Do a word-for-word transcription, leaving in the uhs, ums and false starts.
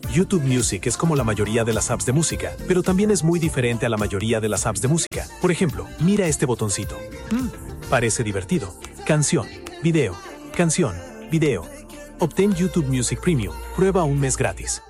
YouTube Music es como la mayoría de las apps de música, pero también es muy diferente a la mayoría de las apps de música. Por ejemplo, mira este botoncito. Mm, parece divertido. Canción, video, canción, video. Obtén YouTube Music Premium. Prueba un mes gratis.